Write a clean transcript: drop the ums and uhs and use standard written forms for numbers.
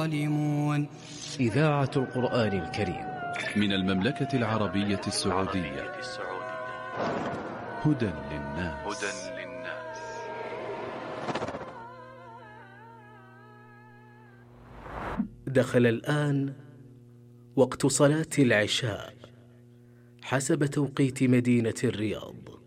الظالمون. إذاعة القرآن الكريم من المملكة العربية السعودية. هدى للناس. دخل الآن وقت صلاة العشاء حسب توقيت مدينة الرياض.